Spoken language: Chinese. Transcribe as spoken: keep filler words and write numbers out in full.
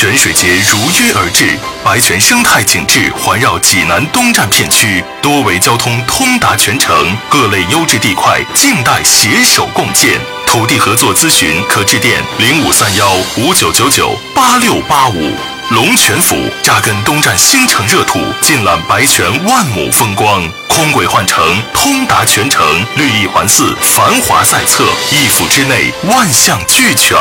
泉水节如约而至，白泉生态景致环绕济南东站片区，多维交通通达全城，各类优质地块静待携手共建。土地合作咨询可致电零五三幺五九九九八六八五。龙泉府扎根东站新城热土，尽览白泉万亩风光，空轨换乘，通达全城，绿意环伺，繁华在侧，一府之内万象俱全。